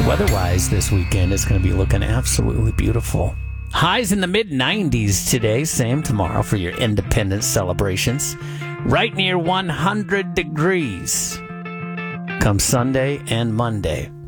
Weather-wise this weekend, it's going to be looking absolutely beautiful. Highs in the mid-90s today, same tomorrow for your independence celebrations. Right near 100 degrees come Sunday and Monday.